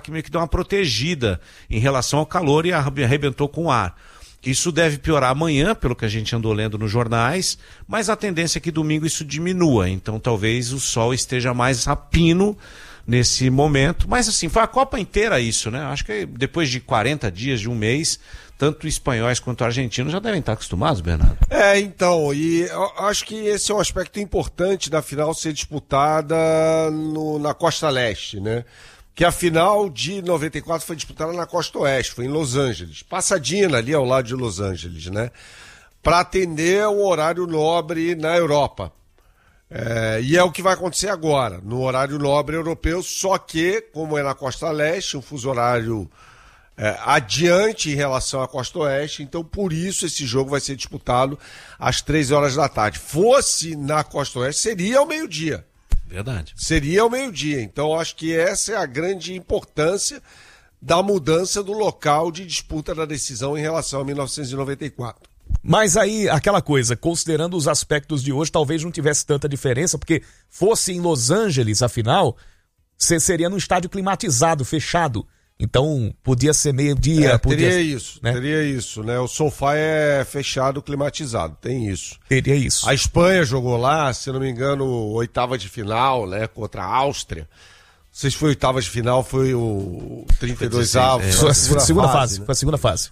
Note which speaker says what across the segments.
Speaker 1: que meio que deu uma protegida em relação ao calor e arrebentou com o ar. Isso deve piorar amanhã, pelo que a gente andou lendo nos jornais, mas a tendência é que domingo isso diminua. Então talvez o sol esteja mais a pino nesse momento. Mas assim, foi a Copa inteira isso, né? Acho que depois de 40 dias, de um mês, tanto espanhóis quanto argentinos já devem estar acostumados, Bernardo.
Speaker 2: Então, e eu acho que esse é um aspecto importante da final ser disputada na Costa Leste, né? Que a final de 94 foi disputada na Costa Oeste, foi em Los Angeles. Pasadena, ali ao lado de Los Angeles, né? Para atender o horário nobre na Europa. E é o que vai acontecer agora, no horário nobre europeu, só que, como é na Costa Leste, um fuso horário adiante em relação à Costa Oeste, então por isso esse jogo vai ser disputado às 3 horas da tarde. Fosse na Costa Oeste, seria ao meio-dia.
Speaker 1: Verdade.
Speaker 2: Seria ao meio-dia. Então, acho que essa é a grande importância da mudança do local de disputa da decisão em relação a 1994.
Speaker 3: Mas aí, aquela coisa, considerando os aspectos de hoje, talvez não tivesse tanta diferença, porque fosse em Los Angeles, afinal, você seria num estádio climatizado, fechado. Então, podia ser meio-dia.
Speaker 2: Teria isso, né? O sofá é fechado, climatizado, tem isso.
Speaker 3: Teria isso.
Speaker 2: A Espanha jogou lá, se não me engano, oitava de final, né? Contra a Áustria. Não sei se foi oitava de final, foi o 32º.
Speaker 3: Foi a segunda fase, né? Foi a segunda fase.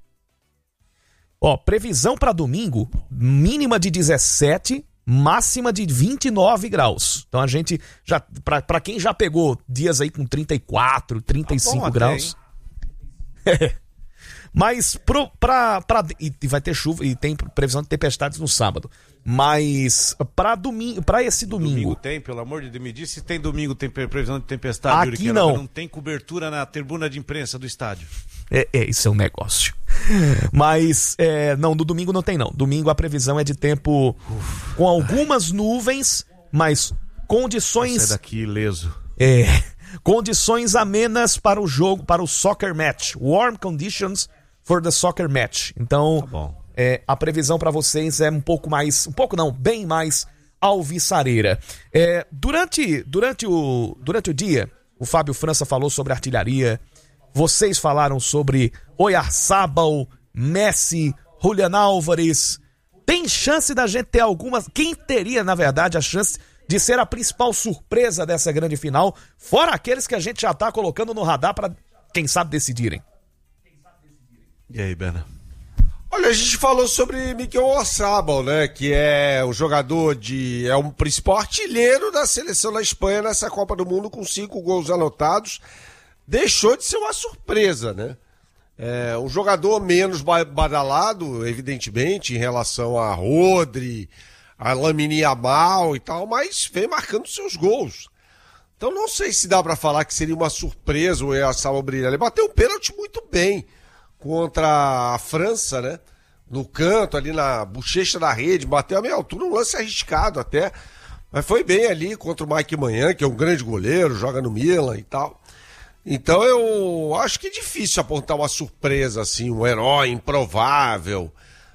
Speaker 3: Ó, previsão para domingo, mínima de 17, máxima de 29 graus. Então a gente já, para quem já pegou dias aí com 34, 35 graus. Mas e vai ter chuva e tem previsão de tempestades no sábado. Mas para esse domingo.
Speaker 1: Domingo tem, pelo amor de Deus, me diz se tem domingo, tem previsão de tempestade.
Speaker 3: Aqui não
Speaker 1: tem cobertura na tribuna de imprensa do estádio.
Speaker 3: Isso é um negócio. Mas, não, no domingo não tem não. Domingo a previsão é de tempo com algumas nuvens, mas condições...
Speaker 1: Sai daqui ileso.
Speaker 3: Condições amenas para o jogo, para o soccer match. Warm conditions for the soccer match. Então,
Speaker 1: tá bom.
Speaker 3: A previsão para vocês é bem mais alvissareira. Durante o dia, o Fábio França falou sobre artilharia. Vocês falaram sobre Oyarzabal, Messi, Julián Álvares. Tem chance da gente ter algumas... Quem teria, na verdade, a chance de ser a principal surpresa dessa grande final, fora aqueles que a gente já tá colocando no radar para, quem sabe, decidirem?
Speaker 1: E aí, Bena?
Speaker 2: Olha, a gente falou sobre Mikel Oyarzabal, né? Que é um jogador é um principal artilheiro da seleção da Espanha nessa Copa do Mundo, com 5 gols anotados. Deixou de ser uma surpresa, né? Um jogador menos badalado, evidentemente, em relação a Rodri, a Lamine Yamal e tal, mas vem marcando seus gols. Então não sei se dá para falar que seria uma surpresa o Oyarzabal brilhar. Ele bateu um pênalti muito bem contra a França, né? No canto, ali na bochecha da rede, bateu a meia altura, um lance arriscado até, mas foi bem ali contra o Mike Maignan, que é um grande goleiro, joga no Milan e tal. Então eu acho que é difícil apontar uma surpresa assim, um herói improvável.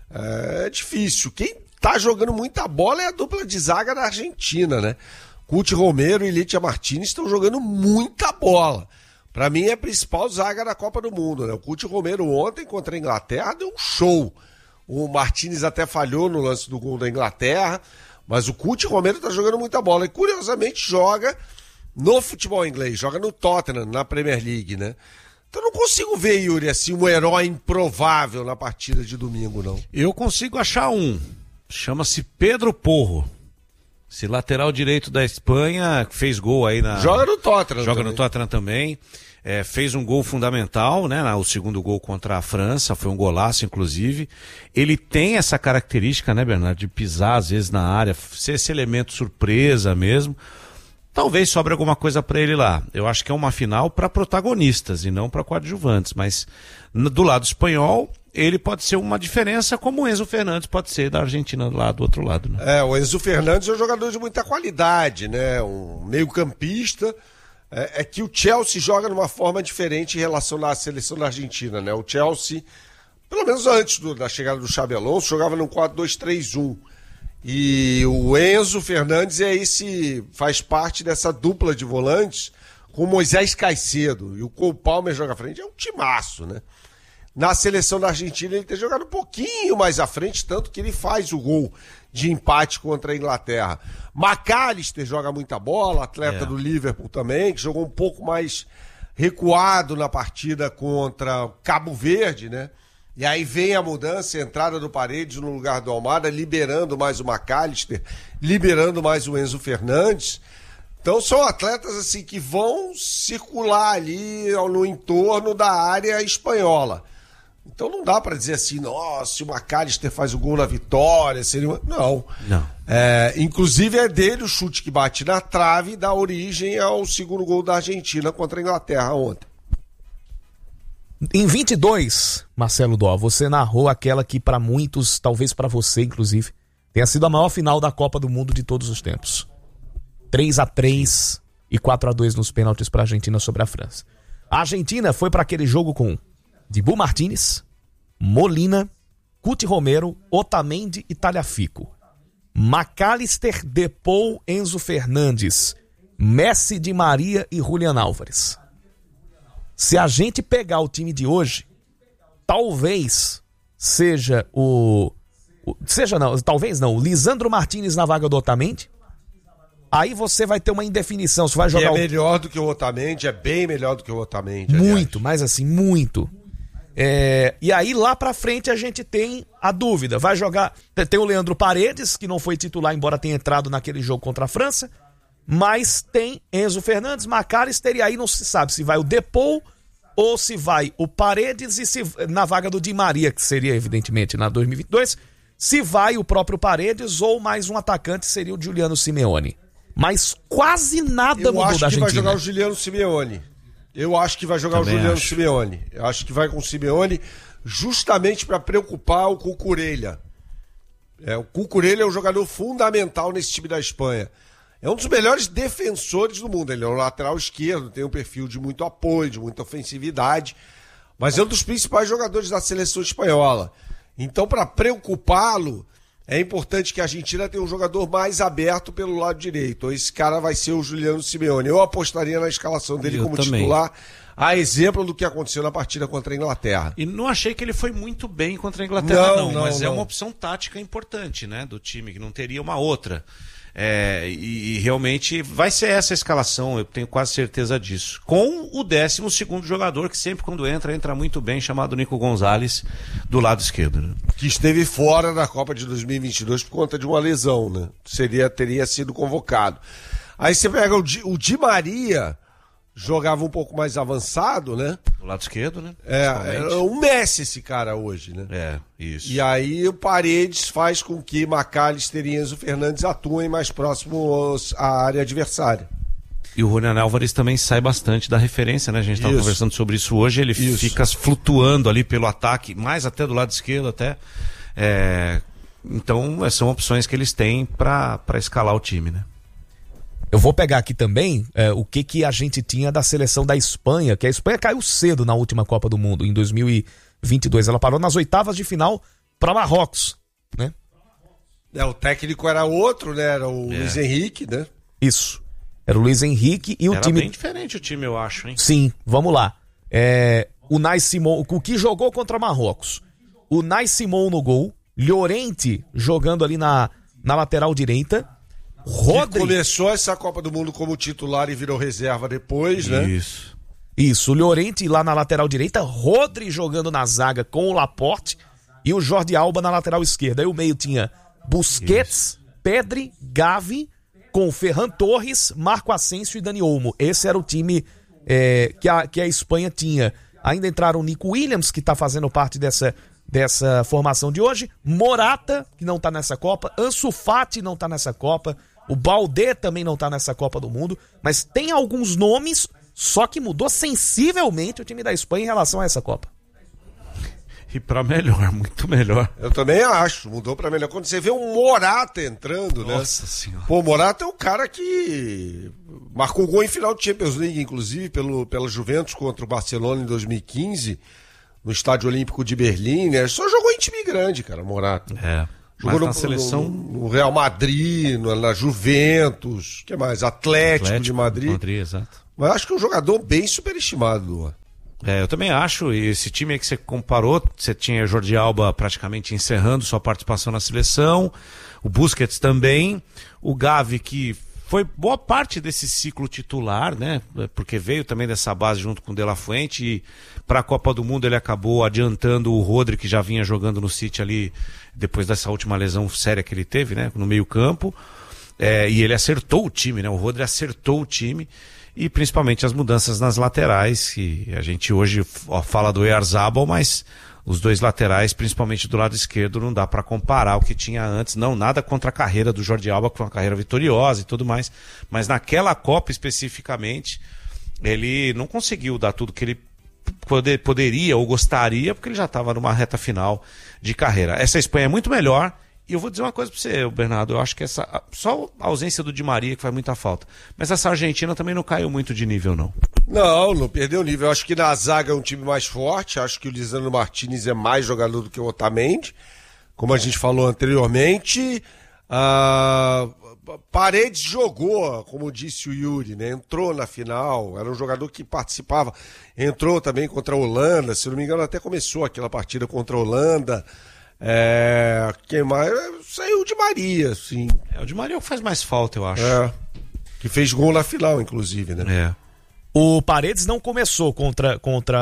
Speaker 2: É difícil. Quem tá jogando muita bola é a dupla de zaga da Argentina, né? Cuti Romero e Licha Martínez estão jogando muita bola. Para mim é a principal zaga da Copa do Mundo, né? O Cuti Romero ontem contra a Inglaterra deu um show. O Martínez até falhou no lance do gol da Inglaterra, mas o Cuti Romero tá jogando muita bola e curiosamente joga no futebol inglês, joga no Tottenham, na Premier League, né? Então não consigo ver, Yuri, assim, um herói improvável na partida de domingo, não.
Speaker 1: Eu consigo achar um. Chama-se Pedro Porro. Esse lateral direito da Espanha, fez gol aí na...
Speaker 2: Joga no Tottenham
Speaker 1: também. No Tottenham também. Fez um gol fundamental, né? O segundo gol contra a França, foi um golaço, inclusive. Ele tem essa característica, né, Bernardo, de pisar às vezes na área, ser esse elemento surpresa mesmo. Talvez sobre alguma coisa para ele lá. Eu acho que é uma final para protagonistas e não para coadjuvantes, mas do lado espanhol, ele pode ser uma diferença, como o Enzo Fernandes pode ser da Argentina lá do outro lado, né?
Speaker 2: O Enzo Fernandes é um jogador de muita qualidade, né? Um meio-campista. É que o Chelsea joga de uma forma diferente em relação à seleção da Argentina, né? O Chelsea, pelo menos antes da chegada do Xabi Alonso, jogava num 4-2-3-1. E o Enzo Fernandes faz parte dessa dupla de volantes com Moisés Caicedo, e o Cole Palmer joga à frente, é um timaço, né? Na seleção da Argentina ele tem jogado um pouquinho mais à frente, tanto que ele faz o gol de empate contra a Inglaterra. McAllister joga muita bola, atleta do Liverpool também, que jogou um pouco mais recuado na partida contra Cabo Verde, né? E aí vem a mudança, a entrada do Paredes no lugar do Almada, liberando mais o McAllister, liberando mais o Enzo Fernandes. Então são atletas assim que vão circular ali no entorno da área espanhola. Então não dá para dizer assim, nossa, se o McAllister faz o gol na vitória, seria... Não. Inclusive é dele o chute que bate na trave e dá origem ao segundo gol da Argentina contra a Inglaterra ontem.
Speaker 3: Em 22, Marcelo Dó, você narrou aquela que para muitos, talvez para você inclusive, tenha sido a maior final da Copa do Mundo de todos os tempos. 3-3 e 4-2 nos pênaltis para a Argentina sobre a França. A Argentina foi para aquele jogo com Dibu Martínez, Molina, Cuti Romero, Otamendi e Tagliafico. McAllister, Depou, Enzo Fernandes, Messi, Di Maria e Julián Álvares. Se a gente pegar o time de hoje, talvez seja o Lisandro Martínez na vaga do Otamendi. Aí você vai ter uma indefinição, você vai jogar...
Speaker 2: é melhor do que o Otamendi, é bem melhor do que o Otamendi.
Speaker 3: Muito, mas assim, muito. E aí lá pra frente a gente tem a dúvida, vai jogar... Tem o Leandro Paredes, que não foi titular, embora tenha entrado naquele jogo contra a França, mas tem Enzo Fernandes, McAllister, e aí não se sabe se vai o Depou ou se vai o Paredes, e se na vaga do Di Maria, que seria evidentemente na 2022, se vai o próprio Paredes ou mais um atacante, seria o Giuliano Simeone. Mas quase nada mudou da Argentina.
Speaker 2: Eu acho que vai jogar o Giuliano Simeone. Eu acho que vai jogar o Giuliano Simeone. Eu acho que vai com o Simeone justamente para preocupar o Cucurella. O Cucurella é um jogador fundamental nesse time da Espanha. É um dos melhores defensores do mundo. Ele é um lateral esquerdo, tem um perfil de muito apoio, de muita ofensividade, mas é um dos principais jogadores da seleção espanhola. Então, para preocupá-lo, é importante que a Argentina tenha um jogador mais aberto pelo lado direito. Esse cara vai ser o Giuliano Simeone. Eu apostaria na escalação dele como titular, a exemplo do que aconteceu na partida contra a Inglaterra.
Speaker 1: E não achei que ele foi muito bem contra a Inglaterra, mas é uma opção tática importante, né, do time, que não teria uma outra. E realmente vai ser essa a escalação, eu tenho quase certeza disso. Com o 12º jogador, que sempre quando entra muito bem, chamado Nico Gonzalez, do lado esquerdo. Né?
Speaker 2: Que esteve fora da Copa de 2022 por conta de uma lesão, né? Teria sido convocado. Aí você pega o Di Maria, jogava um pouco mais avançado, né?
Speaker 1: Do lado esquerdo, né?
Speaker 2: É um Messi esse cara hoje, né?
Speaker 1: Isso.
Speaker 2: E aí o Paredes faz com que McAllister e Enzo Fernandes atuem mais próximos à área adversária.
Speaker 1: E o Julián Álvares também sai bastante da referência, né? A gente estava conversando sobre isso hoje, ele fica flutuando ali pelo ataque, mais até do lado esquerdo até. Então são opções que eles têm para escalar o time, né?
Speaker 3: Eu vou pegar aqui também o que a gente tinha da seleção da Espanha, que a Espanha caiu cedo na última Copa do Mundo, em 2022. Ela parou nas oitavas de final para Marrocos, né?
Speaker 2: O técnico era outro, né? Era o Luiz Henrique, né?
Speaker 3: Isso. Era o Luiz Henrique e o time...
Speaker 1: Era bem diferente o time, eu acho, hein?
Speaker 3: Sim, vamos lá. O Unai Simon, o que jogou contra Marrocos. O Unai Simon no gol, Llorente jogando ali na lateral direita,
Speaker 2: Rodri... Que começou essa Copa do Mundo como titular e virou reserva depois, né?
Speaker 3: Isso, o Llorente lá na lateral direita, Rodri jogando na zaga com o Laporte e o Jordi Alba na lateral esquerda. Aí o meio tinha Busquets, Pedri, Gavi, com Ferran Torres, Marco Asensio e Dani Olmo. Esse era o time que a Espanha tinha. Ainda entraram o Nico Williams, que está fazendo parte dessa formação de hoje, Morata, que não está nessa Copa, Ansu Fati não está nessa Copa, o Baldé também não está nessa Copa do Mundo, mas tem alguns nomes, só que mudou sensivelmente o time da Espanha em relação a essa Copa.
Speaker 1: E pra melhor, muito melhor.
Speaker 2: Eu também acho, mudou pra melhor. Quando você vê um Morata entrando, né?
Speaker 1: Nossa Senhora.
Speaker 2: Pô, o Morata é o cara que marcou gol em final de Champions League, inclusive, pela Juventus contra o Barcelona em 2015, no Estádio Olímpico de Berlim, né? Só jogou em time grande, cara, Morata. Jogou
Speaker 1: na seleção...
Speaker 2: no Real Madrid, na Juventus, o que mais? Atlético de Madrid.
Speaker 1: Exato.
Speaker 2: Mas acho que é um jogador bem superestimado, Luan.
Speaker 1: Eu também acho, e esse time aí que você comparou, você tinha Jordi Alba praticamente encerrando sua participação na seleção, o Busquets também, o Gavi que foi boa parte desse ciclo titular, né? Porque veio também dessa base junto com o De La Fuente e para a Copa do Mundo ele acabou adiantando o Rodri, que já vinha jogando no City ali depois dessa última lesão séria que ele teve, né? No meio-campo. E ele acertou o time, né? O Rodri acertou o time. E principalmente as mudanças nas laterais, que a gente hoje fala do Oyarzabal, mas os dois laterais, principalmente do lado esquerdo, não dá para comparar o que tinha antes. Não, nada contra a carreira do Jordi Alba, que foi uma carreira vitoriosa e tudo mais. Mas naquela Copa especificamente, ele não conseguiu dar tudo que ele poderia ou gostaria, porque ele já estava numa reta final de carreira. Essa Espanha é muito melhor. E eu vou dizer uma coisa para você, Bernardo, eu acho que só a ausência do Di Maria que faz muita falta. Mas essa Argentina também não caiu muito de nível, não.
Speaker 2: Não perdeu nível. Eu acho que na zaga é um time mais forte. Acho que o Lisandro Martínez é mais jogador do que o Otamendi, como a gente falou anteriormente. Paredes jogou, como disse o Yuri, né? Entrou na final, era um jogador que participava. Entrou também contra a Holanda, se não me engano até começou aquela partida contra a Holanda. Quem mais? Saiu o Di Maria, sim.
Speaker 1: O Di Maria faz mais falta, eu acho.
Speaker 2: Que fez gol na final, inclusive, né?
Speaker 3: O Paredes não começou contra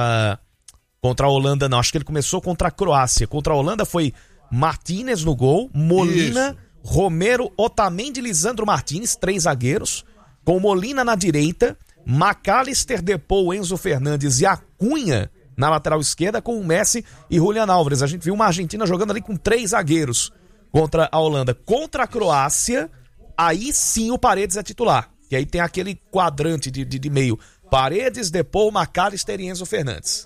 Speaker 3: a Holanda, não. Acho que ele começou contra a Croácia. Contra a Holanda foi Martínez no gol, Molina, isso. Romero, Otamendi, Lisandro Martínez, 3 zagueiros, com Molina na direita, McAllister, Depou, Enzo Fernandes e Acunha na lateral esquerda, com o Messi e Julián Álvares. A gente viu uma Argentina jogando ali com 3 zagueiros contra a Holanda. Contra a Croácia, aí sim o Paredes é titular. E aí tem aquele quadrante de meio. Paredes, Depou, McAllister e Enzo Fernandes.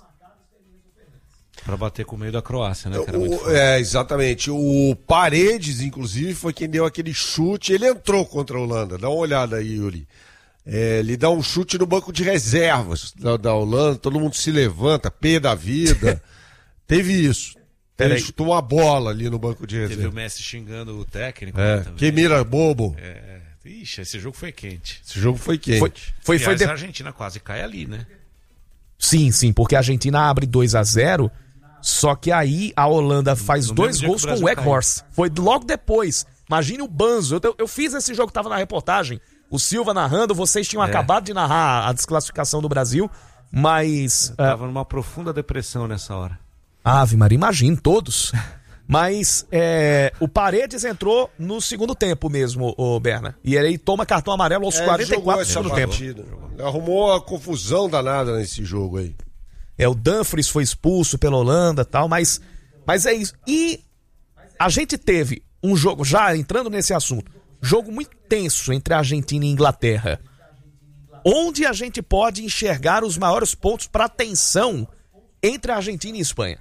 Speaker 1: Para bater com o meio da Croácia, né?
Speaker 2: Exatamente. O Paredes, inclusive, foi quem deu aquele chute. Ele entrou contra a Holanda. Dá uma olhada aí, Yuri. Ele dá um chute no banco de reservas da Holanda, todo mundo se levanta, pé da vida. Teve isso. Ele chutou uma bola ali no banco de reservas.
Speaker 1: Teve o Messi xingando o técnico.
Speaker 2: Que mira bobo.
Speaker 1: Ixi, esse jogo foi quente.
Speaker 3: Foi
Speaker 1: a Argentina quase cai ali, né?
Speaker 3: Sim, porque a Argentina abre 2-0, só que aí a Holanda faz 2 gols com o Weghorst. Foi logo depois. Imagine o Banzo. Eu fiz esse jogo, tava na reportagem. O Silva narrando, vocês tinham acabado de narrar a desclassificação do Brasil, mas...
Speaker 1: Eu tava numa profunda depressão nessa hora.
Speaker 3: Ave Maria, imagino, todos. Mas o Paredes entrou no segundo tempo mesmo, o Berna. E ele toma cartão amarelo aos 44 do segundo tempo.
Speaker 2: Arrumou uma confusão danada nesse jogo aí.
Speaker 3: O Dumfries foi expulso pela Holanda e tal, mas é isso. E a gente teve um jogo, já entrando nesse assunto, jogo muito tenso entre a Argentina e a Inglaterra. Onde a gente pode enxergar os maiores pontos para tensão entre a Argentina e a Espanha?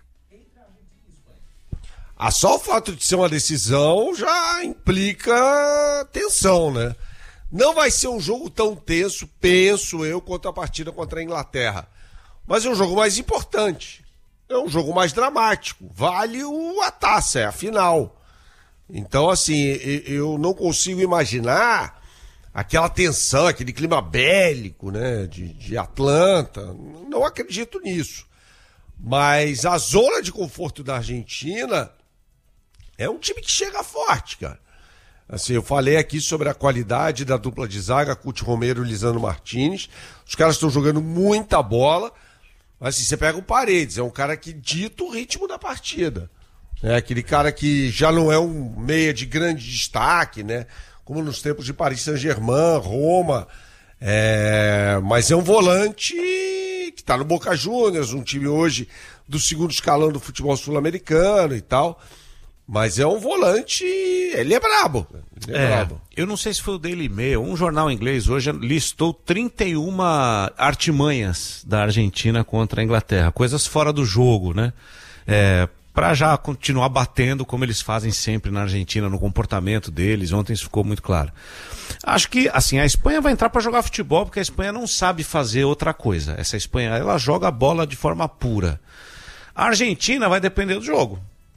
Speaker 2: Só o fato de ser uma decisão já implica tensão, né? Não vai ser um jogo tão tenso, penso eu, quanto a partida contra a Inglaterra. Mas é um jogo mais importante. É um jogo mais dramático. Vale a taça, é a final. Então, assim, eu não consigo imaginar aquela tensão, aquele clima bélico, né, de Atlanta. Não acredito nisso. Mas a zona de conforto da Argentina é um time que chega forte, cara. Assim, eu falei aqui sobre a qualidade da dupla de zaga, Cuti Romero e Lisandro Martínez. Os caras estão jogando muita bola. Mas assim, você pega o Paredes, é um cara que dita o ritmo da partida. É aquele cara que já não é um meia de grande destaque, né? Como nos tempos de Paris Saint-Germain, Roma. Mas é um volante que está no Boca Juniors, um time hoje do segundo escalão do futebol sul-americano e tal. Mas é um volante, ele é brabo.
Speaker 1: Eu não sei se foi o Daily Mail, um jornal inglês hoje listou 31 artimanhas da Argentina contra a Inglaterra, coisas fora do jogo, né? Para já continuar batendo como eles fazem sempre na Argentina, no comportamento deles. Ontem isso ficou muito claro. Acho que assim, a Espanha vai entrar para jogar futebol, porque a Espanha não sabe fazer outra coisa. Essa Espanha, ela joga a bola de forma pura. A Argentina vai depender do jogo.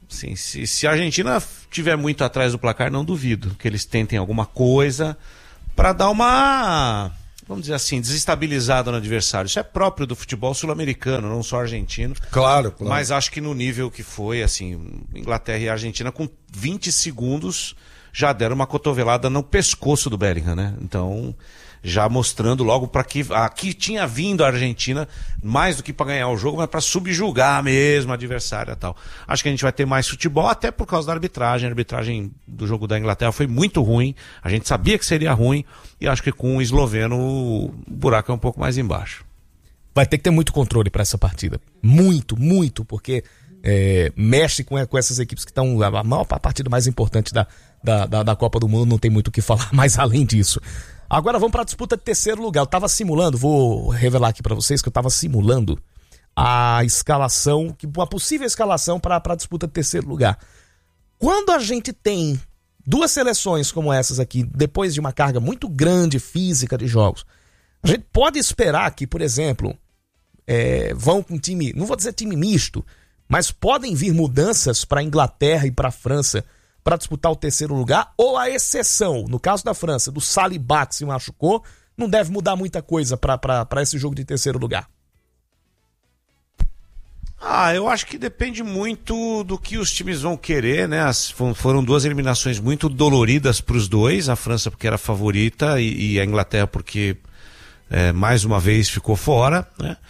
Speaker 1: Sim, se a Argentina estiver muito atrás do placar, não duvido que eles tentem alguma coisa para dar uma, vamos dizer assim, desestabilizada no adversário. Isso é próprio do futebol sul-americano, não só argentino.
Speaker 2: Claro.
Speaker 1: Mas acho que no nível que foi, assim, Inglaterra e Argentina, com 20 segundos, já deram uma cotovelada no pescoço do Bellingham, né? Então, já mostrando logo para que aqui tinha vindo a Argentina mais do que para ganhar o jogo, mas para subjugar mesmo a adversária e tal. Acho que a gente vai ter mais futebol, até por causa da arbitragem. A arbitragem do jogo da Inglaterra foi muito ruim, a gente sabia que seria ruim, e acho que com o esloveno o buraco é um pouco mais embaixo.
Speaker 3: Vai ter que ter muito controle para essa partida. Muito, porque mexe com essas equipes que estão a maior partida mais importante da Copa do Mundo, não tem muito o que falar mais além disso. Agora vamos para a disputa de terceiro lugar. Eu estava simulando, vou revelar aqui para vocês que eu estava simulando a escalação, uma possível escalação para a disputa de terceiro lugar. Quando a gente tem duas seleções como essas aqui, depois de uma carga muito grande física de jogos, a gente pode esperar que, por exemplo, vão com time, não vou dizer time misto, mas podem vir mudanças para a Inglaterra e para a França para disputar o terceiro lugar, ou a exceção, no caso da França, do Saliba que se machucou, não deve mudar muita coisa para esse jogo de terceiro lugar?
Speaker 1: Eu acho que depende muito do que os times vão querer, né? Foram duas eliminações muito doloridas para os dois, a França porque era favorita e a Inglaterra porque mais uma vez ficou fora, né?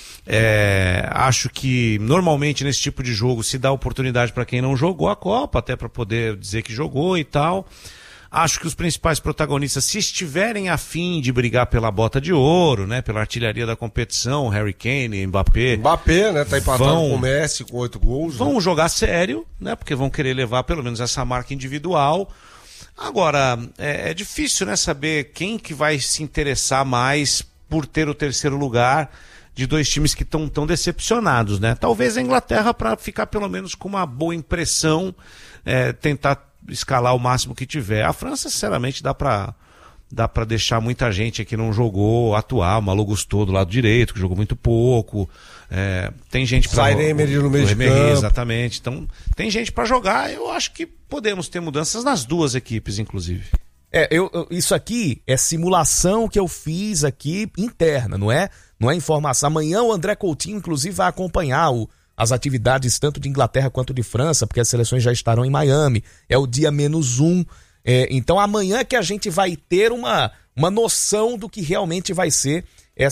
Speaker 1: Acho que normalmente nesse tipo de jogo se dá oportunidade para quem não jogou a Copa, até para poder dizer que jogou e tal. Acho que os principais protagonistas, se estiverem a fim de brigar pela bota de ouro, né, pela artilharia da competição, Harry Kane, Mbappé,
Speaker 2: né, tá empatado com o Messi com 8 gols.
Speaker 1: Vão jogar sério, né, porque vão querer levar pelo menos essa marca individual. Agora, é difícil, né, saber quem que vai se interessar mais por ter o terceiro lugar de dois times que estão tão decepcionados, né? Talvez a Inglaterra, para ficar pelo menos com uma boa impressão, tentar escalar o máximo que tiver. A França, sinceramente, dá para deixar muita gente que não jogou atuar. O Malo Gusto do lado direito, que jogou muito pouco. Tem gente para...
Speaker 2: Zaire Emery no meio de campo.
Speaker 1: Exatamente. Então, tem gente para jogar. Eu acho que podemos ter mudanças nas duas equipes, inclusive.
Speaker 3: Isso aqui é simulação que eu fiz aqui interna, não é informação. Amanhã o André Coutinho, inclusive, vai acompanhar as atividades tanto de Inglaterra quanto de França, porque as seleções já estarão em Miami. É o dia -1. Então amanhã é que a gente vai ter uma noção do que realmente vai ser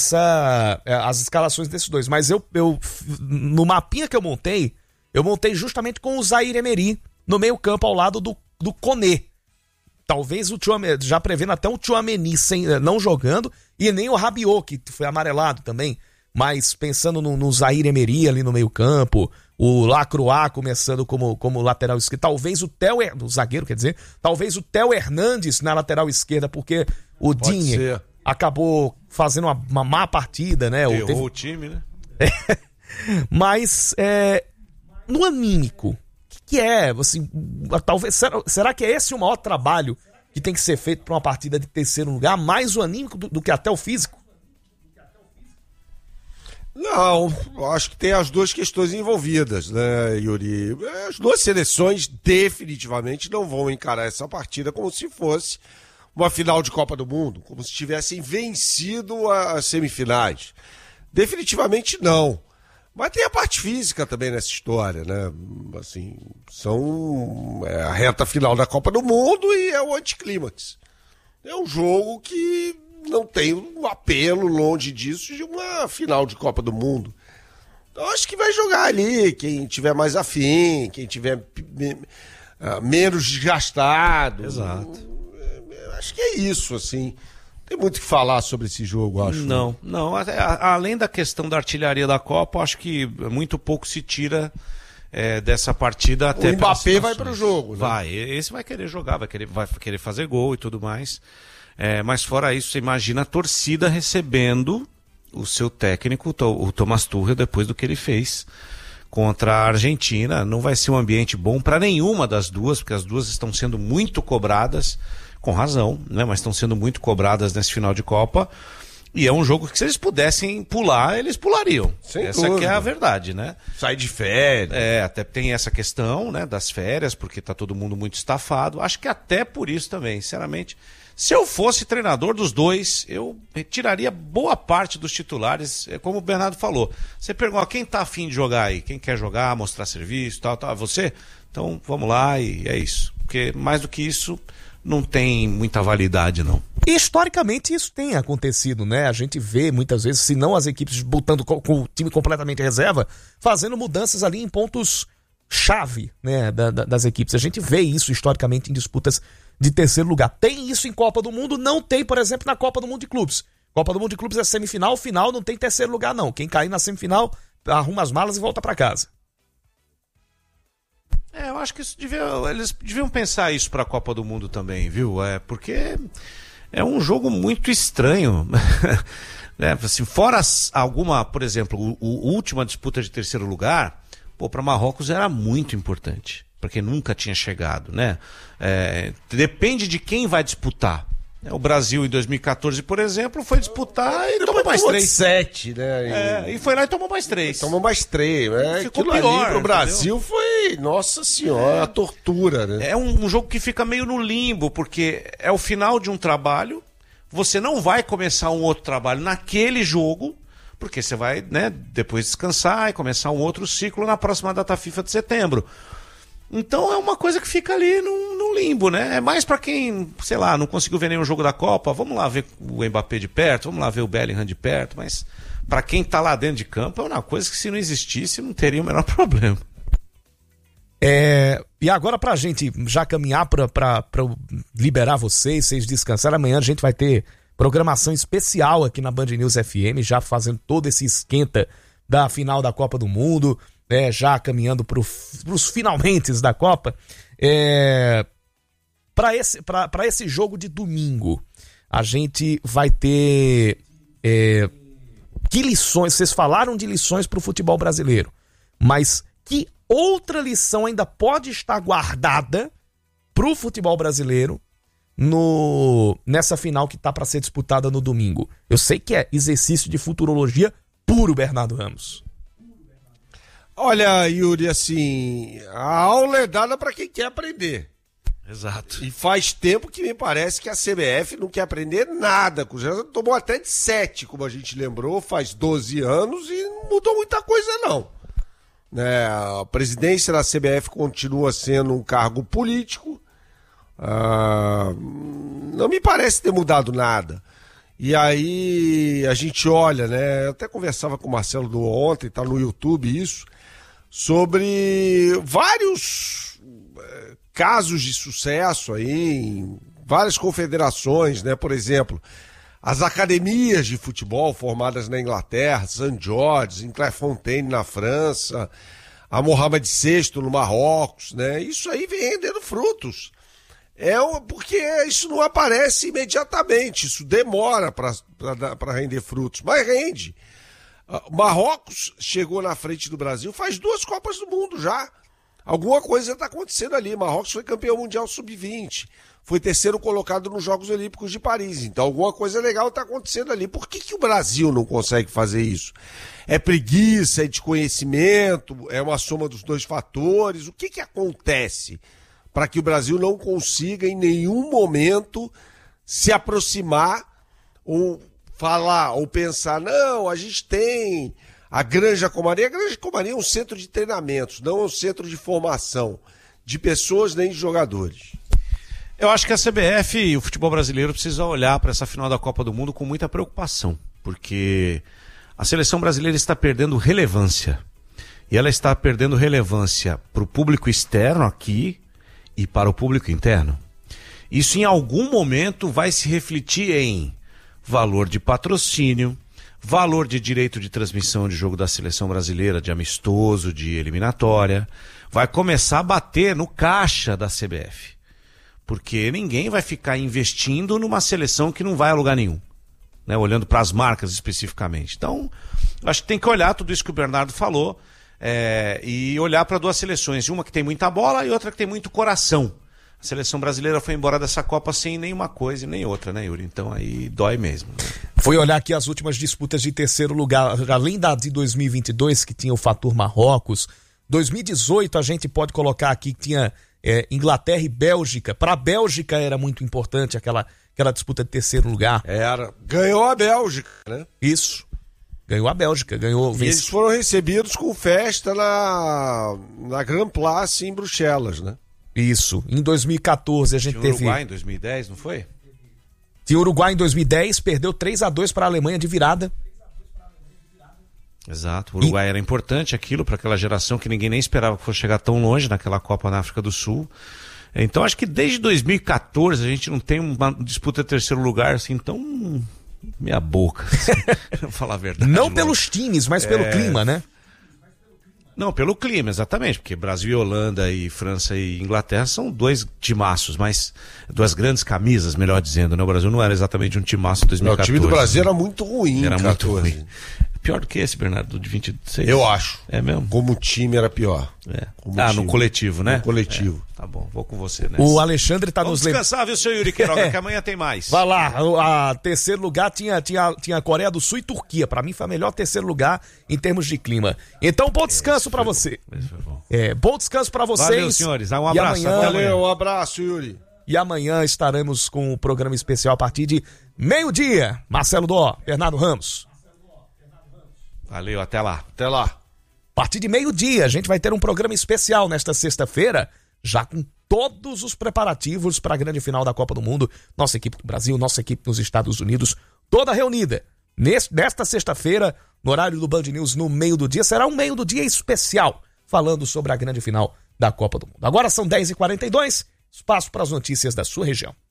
Speaker 3: as escalações desses dois. Mas eu no mapinha que eu montei justamente com o Zaire Emery no meio campo ao lado do Koné. Talvez já prevendo até o Tchouaméni não jogando, e nem o Rabiot, que foi amarelado também, mas pensando no Zaire Emery ali no meio campo, o Lacroix começando como lateral esquerdo, talvez o zagueiro, quer dizer, talvez o Theo Hernandes na lateral esquerda, porque o Digne acabou fazendo uma má partida, né?
Speaker 1: Errou o time, né?
Speaker 3: Mas no anímico, que assim, talvez, será que é esse o maior trabalho que tem que ser feito para uma partida de terceiro lugar, mais o anímico do que até o físico?
Speaker 2: Não, acho que tem as duas questões envolvidas, né, Yuri? As duas seleções definitivamente não vão encarar essa partida como se fosse uma final de Copa do Mundo, como se tivessem vencido as semifinais. Definitivamente não. Mas tem a parte física também nessa história, né? Assim, a reta final da Copa do Mundo e é o anticlímax. É um jogo que não tem um apelo longe disso de uma final de Copa do Mundo. Então acho que vai jogar ali quem tiver mais afim, quem tiver menos desgastado.
Speaker 1: Exato.
Speaker 2: Acho que é isso, assim. Tem muito o que falar sobre esse jogo, acho.
Speaker 1: Não. Além da questão da artilharia da Copa, acho que muito pouco se tira dessa partida. Até
Speaker 2: o Mbappé vai para o jogo, né?
Speaker 1: Vai, esse vai querer jogar, vai querer fazer gol e tudo mais. Mas fora isso, você imagina a torcida recebendo o seu técnico, o Thomas Tuchel, depois do que ele fez contra a Argentina. Não vai ser um ambiente bom para nenhuma das duas, porque as duas estão sendo muito cobradas, com razão, né? Mas estão sendo muito cobradas nesse final de Copa. E é um jogo que se eles pudessem pular, eles pulariam.
Speaker 2: Sem
Speaker 1: essa
Speaker 2: dúvida.
Speaker 1: que é a verdade, né?
Speaker 2: Sai de férias.
Speaker 1: Até tem essa questão, né, das férias, porque tá todo mundo muito estafado. Acho que até por isso também, sinceramente. Se eu fosse treinador dos dois, eu retiraria boa parte dos titulares, como o Bernardo falou. Você pergunta, quem tá afim de jogar aí? Quem quer jogar, mostrar serviço, tal, você? Então, vamos lá e é isso. Porque mais do que isso, não tem muita validade, não.
Speaker 3: E historicamente isso tem acontecido, né? A gente vê muitas vezes, se não as equipes botando com o time completamente reserva, fazendo mudanças ali em pontos chave, né, das equipes. A gente vê isso historicamente em disputas de terceiro lugar. Tem isso em Copa do Mundo? Não tem, por exemplo, na Copa do Mundo de Clubes. Copa do Mundo de Clubes é semifinal, final, não tem terceiro lugar não. Quem cair na semifinal arruma as malas e volta para casa.
Speaker 1: Eu acho que eles deviam pensar isso para a Copa do Mundo também, viu? Porque é um jogo muito estranho. Assim, fora alguma, por exemplo, a última disputa de terceiro lugar, para Marrocos era muito importante, porque nunca tinha chegado, né? Depende de quem vai disputar. O Brasil, em 2014, por exemplo, foi disputar e tomou mais 3.
Speaker 2: 7, né?
Speaker 1: E foi lá e tomou mais 3.
Speaker 2: Tomou mais 3, né?
Speaker 1: Ficou
Speaker 2: Aquilo
Speaker 1: pior,
Speaker 2: ali pro Brasil,
Speaker 1: entendeu?
Speaker 2: Foi, nossa senhora, a tortura, né?
Speaker 1: É um jogo que fica meio no limbo, porque é o final de um trabalho, você não vai começar um outro trabalho naquele jogo, porque você vai, né, depois descansar e começar um outro ciclo na próxima data FIFA de setembro. Então é uma coisa que fica ali no limbo, né? É mais pra quem, sei lá, não conseguiu ver nenhum jogo da Copa, vamos lá ver o Mbappé de perto, vamos lá ver o Bellingham de perto, mas pra quem tá lá dentro de campo é uma coisa que se não existisse não teria o menor problema.
Speaker 3: E agora pra gente já caminhar pra liberar vocês descansarem, amanhã a gente vai ter programação especial aqui na Band News FM, já fazendo todo esse esquenta da final da Copa do Mundo, já caminhando pros finalmentes da Copa. Para esse jogo de domingo, a gente vai ter que lições, vocês falaram de lições para o futebol brasileiro, mas que outra lição ainda pode estar guardada para o futebol brasileiro nessa final que está para ser disputada no domingo? Eu sei que é exercício de futurologia puro, Bernardo Ramos.
Speaker 2: Olha, Yuri, assim, a aula é dada para quem quer aprender.
Speaker 1: Exato.
Speaker 2: E faz tempo que me parece que a CBF não quer aprender nada. Já tomou até de 7, como a gente lembrou, faz 12 anos e não mudou muita coisa, não. A presidência da CBF continua sendo um cargo político. Não me parece ter mudado nada. E aí a gente olha, né? Eu até conversava com o Marcelo do ontem, tá no YouTube isso, sobre vários casos de sucesso aí em várias confederações, né? Por exemplo, as academias de futebol formadas na Inglaterra, St. George's, em Clairefontaine na França, a Mohamed VI no Marrocos, né? Isso aí vem rendendo frutos. Porque isso não aparece imediatamente, isso demora para render frutos, mas rende. Marrocos chegou na frente do Brasil faz 2 Copas do Mundo já. Alguma coisa está acontecendo ali. Marrocos foi campeão mundial sub-20, foi 3º colocado nos Jogos Olímpicos de Paris. Então alguma coisa legal está acontecendo ali. Por que o Brasil não consegue fazer isso? É preguiça, é desconhecimento, é uma soma dos 2 fatores? O que acontece para que o Brasil não consiga em nenhum momento se aproximar ou falar ou pensar, não, a gente tem a Granja Comari. A Granja Comari é um centro de treinamentos, não é um centro de formação de pessoas nem de jogadores.
Speaker 1: Eu acho que a CBF e o futebol brasileiro precisam olhar para essa final da Copa do Mundo com muita preocupação, porque a seleção brasileira está perdendo relevância. E ela está perdendo relevância para o público externo aqui e para o público interno. Isso em algum momento vai se refletir em valor de patrocínio, valor de direito de transmissão de jogo da seleção brasileira, de amistoso, de eliminatória. Vai começar a bater no caixa da CBF. Porque ninguém vai ficar investindo numa seleção que não vai a lugar nenhum, né? Olhando para as marcas especificamente. Então, acho que tem que olhar tudo isso que o Bernardo falou, e olhar para 2 seleções, uma que tem muita bola e outra que tem muito coração. A seleção brasileira foi embora dessa Copa sem nenhuma coisa e nem outra, né, Yuri? Então aí dói mesmo.
Speaker 3: Fui olhar aqui as últimas disputas de terceiro lugar, além da de 2022, que tinha o fator Marrocos. 2018 a gente pode colocar aqui que tinha Inglaterra e Bélgica. Para a Bélgica era muito importante aquela disputa de terceiro lugar.
Speaker 2: Ganhou a Bélgica, né?
Speaker 3: Isso. Ganhou a Bélgica,
Speaker 2: E eles foram recebidos com festa na Grand Place em Bruxelas, né?
Speaker 3: Isso. Em 2014 a gente teve...
Speaker 1: Uruguai em 2010, não foi?
Speaker 3: Tinha Uruguai em 2010, perdeu 3-2 para a Alemanha de virada.
Speaker 1: Exato, o Uruguai era importante aquilo para aquela geração que ninguém nem esperava que fosse chegar tão longe naquela Copa na África do Sul. Então acho que desde 2014 a gente não tem uma disputa de terceiro lugar assim tão meia boca, assim, pra falar a verdade.
Speaker 3: Não pelos times, mas pelo clima, né?
Speaker 1: Não, pelo clima, exatamente, porque Brasil e Holanda e França e Inglaterra são dois timaços, mas duas grandes camisas, melhor dizendo, né? O Brasil não era exatamente um timaço em 2014.
Speaker 2: O time do Brasil era muito ruim,
Speaker 1: era muito ruim. Pior do que esse, Bernardo, de 26?
Speaker 2: Eu acho.
Speaker 1: É mesmo?
Speaker 2: Como time era pior.
Speaker 1: No coletivo, né?
Speaker 2: No coletivo.
Speaker 1: Tá bom, vou com você, né?
Speaker 3: O Alexandre tá nos lembrando.
Speaker 1: Vamos descansar, viu, seu Yuri Queiroga, que amanhã tem mais.
Speaker 3: Vai lá, a terceiro lugar tinha Coreia do Sul e Turquia. Pra mim foi o melhor terceiro lugar em termos de clima. Então, bom descanso pra você. Bom descanso pra vocês.
Speaker 1: Valeu, senhores. Um abraço.
Speaker 2: Valeu, um abraço, Yuri.
Speaker 3: E amanhã estaremos com o programa especial a partir de meio-dia. Marcelo Dó, Bernardo Ramos.
Speaker 1: Valeu, até lá.
Speaker 2: Até lá.
Speaker 3: A partir de meio-dia, a gente vai ter um programa especial nesta sexta-feira, já com todos os preparativos para a grande final da Copa do Mundo. Nossa equipe do Brasil, nossa equipe nos Estados Unidos, toda reunida. Nesta sexta-feira, no horário do Band News, no meio do dia, será um meio do dia especial, falando sobre a grande final da Copa do Mundo. Agora são 10h42, espaço para as notícias da sua região.